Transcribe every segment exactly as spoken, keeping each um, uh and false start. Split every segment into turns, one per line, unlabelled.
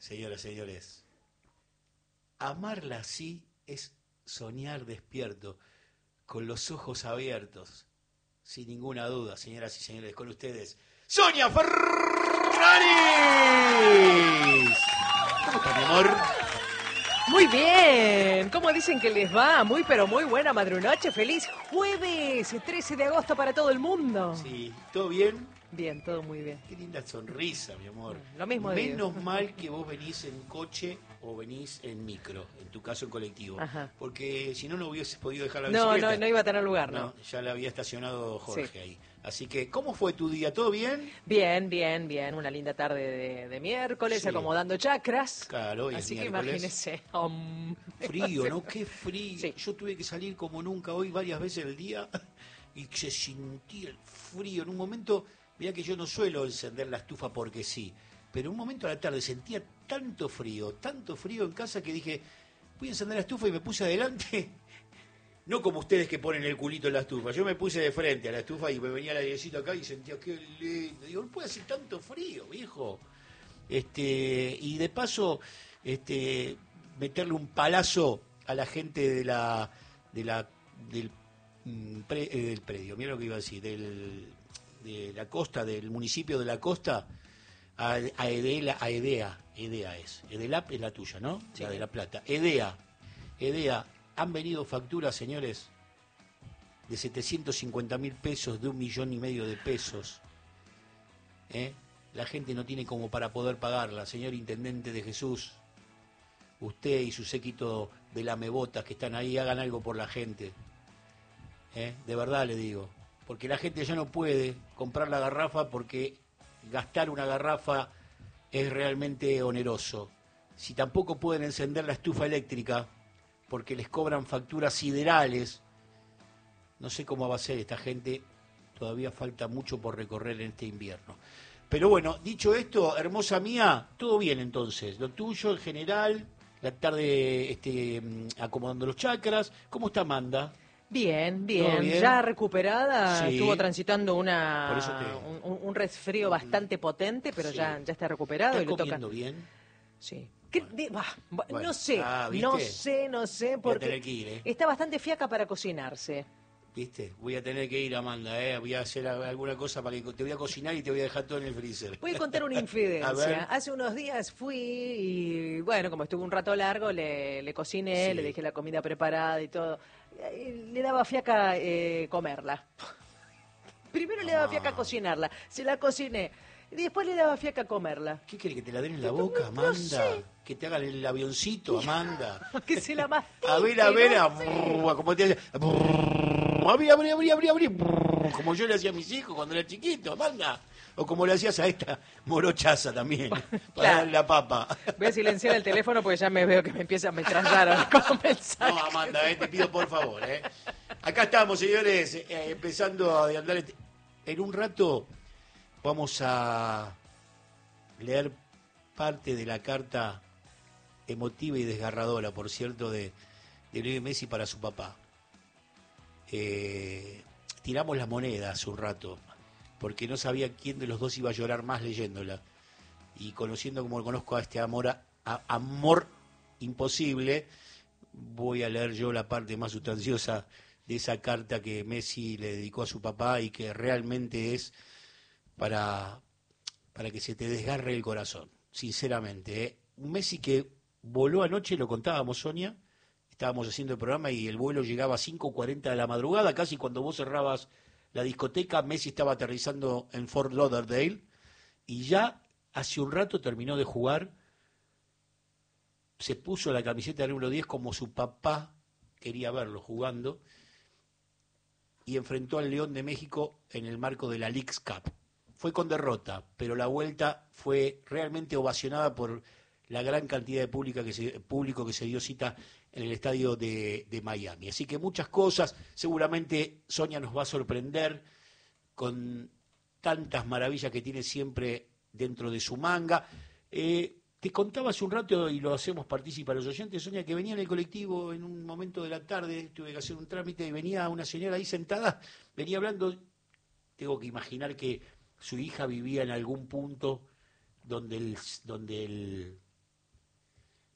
Señoras, señores, amarla así es soñar despierto, con los ojos abiertos, sin ninguna duda, señoras y señores, con ustedes, Sonia Ferraris. ¿Cómo está, mi amor?
Muy bien, ¿cómo dicen que les va? Muy pero muy buena madrunoche, feliz jueves, trece de agosto para todo el mundo.
Sí, ¿todo bien?
Bien, todo muy bien.
Qué linda sonrisa, mi amor.
Lo mismo
Menos
digo.
mal que vos venís en coche o venís en micro, en tu caso en colectivo.
Ajá.
Porque si no, no hubieses podido dejar la
No,
bicicleta.
no, no iba a tener lugar, ¿no?
No, ya la había estacionado Jorge
Sí.
ahí. Así que, ¿cómo fue tu día? ¿Todo bien?
Bien, bien, bien. Una linda tarde de, de miércoles,
Sí.
acomodando chakras.
Claro, hoy es
Así que
miércoles.
imagínese. Um,
Frío, ¿no? Qué frío.
Sí.
Yo tuve que salir como nunca hoy varias veces al día y se sentía el frío. En un momento, mirá que yo no suelo encender la estufa porque sí, pero en un momento a la tarde sentía tanto frío, tanto frío en casa que dije, voy a encender la estufa y me puse adelante. No como ustedes que ponen el culito en la estufa. Yo me puse de frente a la estufa y me venía el airecito acá y sentía qué lindo. Digo, no puede hacer tanto frío, viejo. Este, y de paso, este, meterle un palazo a la gente de la, de la, del, mm, pre- eh, del predio, mira lo que iba a decir, del, de la costa, del municipio de la costa, a, a Edela, a Edea, Edea es, Edelap es la tuya, ¿no?
Sí.
La de La Plata. Edea, Edea, han venido facturas, señores, de setecientos cincuenta mil pesos, de un millón y medio de pesos. ¿Eh? La gente no tiene como para poder pagarla. Señor Intendente de Jesús, usted y su séquito de lamebotas que están ahí, hagan algo por la gente. ¿Eh? De verdad le digo. Porque la gente ya no puede comprar la garrafa porque gastar una garrafa es realmente oneroso. Si tampoco pueden encender la estufa eléctrica porque les cobran facturas siderales, no sé cómo va a ser esta gente. Todavía falta mucho por recorrer en este invierno. Pero bueno, dicho esto, hermosa mía, todo bien entonces. Lo tuyo en general, la tarde este, acomodando los chakras. ¿Cómo está Amanda?
Bien,
¿Todo
bien,
bien?
ya recuperada,
Sí.
estuvo transitando
Por eso
una
te-
un, un resfrío bastante potente, pero
Sí.
ya, ya está recuperado
¿Estás
y le toca.
comiendo bien?
Sí. ¿Qué- de- bah, bah,
Bueno.
No sé,
Ah, ¿viste?
no sé, no sé,
Voy a
porque
tener que ir, ¿eh?
está bastante fiaca para cocinarse.
¿Viste? Voy a tener que ir, Amanda, ¿eh? Voy a hacer alguna cosa para que te voy a cocinar y te voy a dejar todo en el freezer.
Voy a contar una
A ver.
infidencia. Hace unos días fui y, bueno, como estuve un rato largo, le, le cociné,
Sí.
le dejé la comida preparada y todo. Y le daba fiaca eh, comerla. Primero le daba
Mamá.
fiaca cocinarla, se la cociné. Y después le daba fiaca comerla.
¿Qué quiere que te la den en la
No,
boca,
no
Amanda?
sé.
Que te hagan el avioncito, Amanda.
Que se la mastique.
A ver, a ver, a
no sé.
brrr, como te hace. brrr, Abrí, abrí, abrí, abrí, abrí. brrr, Como yo le hacía a mis hijos cuando era chiquito, Amanda. O como le hacías a esta morochaza también, para
Claro.
darle la papa.
Voy a silenciar el teléfono porque ya me veo que me empieza a metrallar con mensajes.
No, Amanda, eh, te pido por favor. Eh. Acá estamos, señores, eh, empezando a andar. este- En un rato vamos a leer parte de la carta emotiva y desgarradora, por cierto, de, de Lionel Messi para su papá. Eh, tiramos la moneda hace un rato, porque no sabía quién de los dos iba a llorar más leyéndola. Y conociendo como conozco a este amor, a, a- amor imposible, voy a leer yo la parte más sustanciosa de esa carta que Messi le dedicó a su papá y que realmente es para, para que se te desgarre el corazón, sinceramente. ¿eh? Un Messi que voló anoche, lo contábamos, Sonia, estábamos haciendo el programa y el vuelo llegaba a cinco cuarenta de la madrugada, casi cuando vos cerrabas la discoteca, Messi estaba aterrizando en Fort Lauderdale y ya hace un rato terminó de jugar, se puso la camiseta del número diez como su papá quería verlo jugando y enfrentó al León de México en el marco de la Leagues Cup. Fue con derrota, pero la vuelta fue realmente ovacionada por la gran cantidad de pública que se, público que se dio cita en el estadio de, de Miami. Así que muchas cosas, seguramente Sonia nos va a sorprender con tantas maravillas que tiene siempre dentro de su manga. Eh, te contaba hace un rato, y lo hacemos partícipe a los oyentes, Sonia, que venía en el colectivo en un momento de la tarde, tuve que hacer un trámite y venía una señora ahí sentada, venía hablando, tengo que imaginar que su hija vivía en algún punto donde el, donde el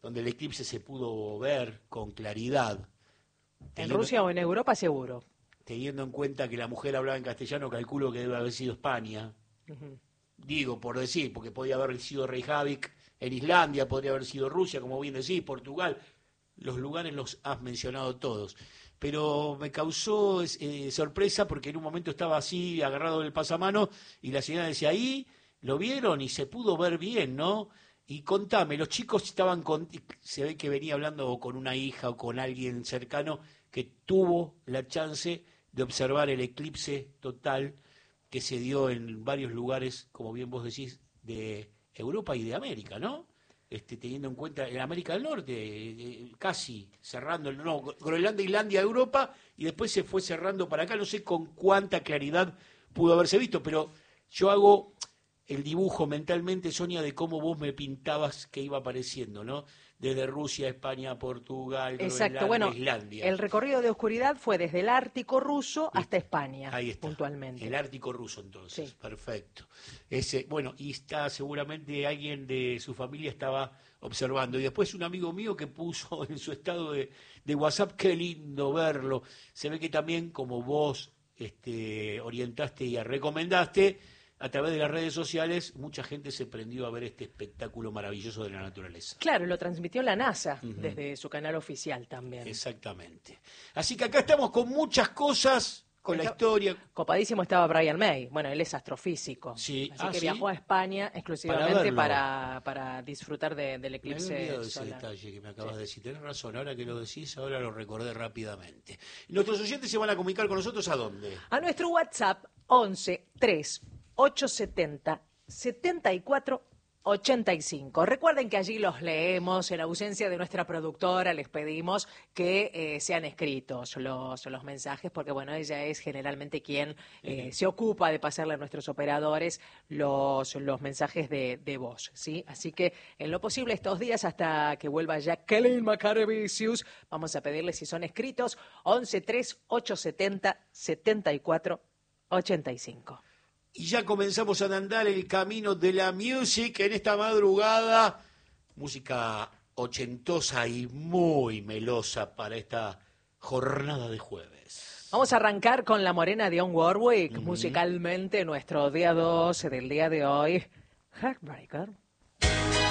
donde el eclipse se pudo ver con claridad.
En
Teniendo,
Rusia o en Europa seguro.
Teniendo en cuenta que la mujer hablaba en castellano, calculo que debe haber sido España.
Uh-huh.
Digo, por decir, porque podía haber sido Reykjavik en Islandia, podría haber sido Rusia, como bien decís, Portugal. Los lugares los has mencionado todos. Pero me causó eh, sorpresa porque en un momento estaba así, agarrado del pasamano, y la señora decía, ahí lo vieron y se pudo ver bien, ¿no? Y contame, los chicos estaban con... Se ve que venía hablando con una hija o con alguien cercano que tuvo la chance de observar el eclipse total que se dio en varios lugares, como bien vos decís, de Europa y de América, ¿no? Este, teniendo en cuenta en América del Norte, eh, casi cerrando, no, Groenlandia, Islandia, Europa, y después se fue cerrando para acá, no sé con cuánta claridad pudo haberse visto, pero yo hago el dibujo mentalmente, Sonia, de cómo vos me pintabas que iba apareciendo, ¿no? Desde Rusia, España, Portugal,
Exacto.
Groenlandia,
Bueno,
Islandia.
El recorrido de oscuridad fue desde el Ártico ruso hasta España,
Ahí está,
puntualmente.
el Ártico ruso, entonces,
sí.
Perfecto. Ese, bueno, y está seguramente alguien de su familia estaba observando. Y después un amigo mío que puso en su estado de, de WhatsApp, qué lindo verlo. Se ve que también, como vos este, orientaste y recomendaste, a través de las redes sociales, mucha gente se prendió a ver este espectáculo maravilloso de la naturaleza.
Claro, lo transmitió la NASA
Uh-huh.
desde su canal oficial también.
Exactamente. Así que acá estamos con muchas cosas, con
Está,
la historia.
Copadísimo estaba Brian May. Bueno, él es astrofísico.
Sí.
Así
ah,
que
¿sí?
viajó a España exclusivamente
para,
para, para disfrutar de, del eclipse
me había olvidado
solar.
ese detalle que me acabas
sí.
de decir. Tenés razón, ahora que lo decís, ahora lo recordé rápidamente. ¿Nuestros oyentes se van a comunicar con nosotros a dónde?
A nuestro WhatsApp once tres ocho setenta setenta y cuatro ochenta y cinco. Recuerden que allí los leemos, en ausencia de nuestra productora les pedimos que eh, sean escritos los, los mensajes, porque bueno, ella es generalmente quien eh, se ocupa de pasarle a nuestros operadores los, los mensajes de, de voz, ¿sí? Así que en lo posible estos días, hasta que vuelva Jacqueline Macarevicius, vamos a pedirles si son escritos, once tres ocho setenta setenta y cuatro ochenta y cinco.
Y ya comenzamos a andar el camino de la music en esta madrugada. Música ochentosa y muy melosa para esta jornada de jueves.
Vamos a arrancar con La Morena de On Warwick,
Uh-huh.
musicalmente nuestro día doce del día de hoy, Heartbreaker.